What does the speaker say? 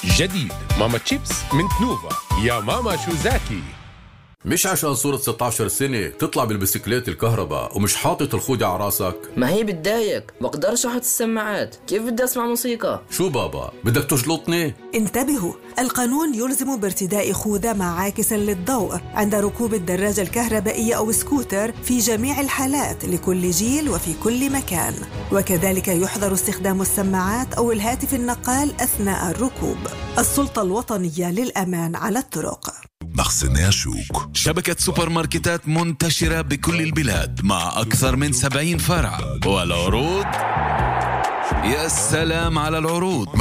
جديد ماما تشيبس من تنوفا. يا ماما شو زاكي. مش عشان صورة 16 سنة تطلع بالبسكليت الكهرباء ومش حاطط الخوذة على راسك. ما هي بتضايق، بقدرش احط السماعات، كيف بدي اسمع موسيقى؟ شو بابا بدك تجلطني؟ انتبهوا، القانون يلزم بارتداء خوذة مع عاكس للضوء عند ركوب الدراجة الكهربائية أو سكوتر في جميع الحالات لكل جيل وفي كل مكان، وكذلك يحظر استخدام السماعات أو الهاتف النقال أثناء الركوب. السلطة الوطنية للأمان على الطرق. مخزن شوك، شبكة سوبر ماركتات منتشرة بكل البلاد مع أكثر من 70 فرع، والعروض يا سلام على العروض.